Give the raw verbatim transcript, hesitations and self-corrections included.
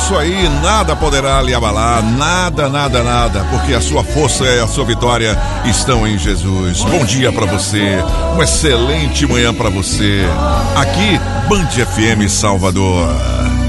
isso aí, nada poderá lhe abalar, nada, nada, nada, porque a sua força e a sua vitória estão em Jesus. Bom dia pra você, uma excelente manhã pra você. Aqui, Band F M Salvador.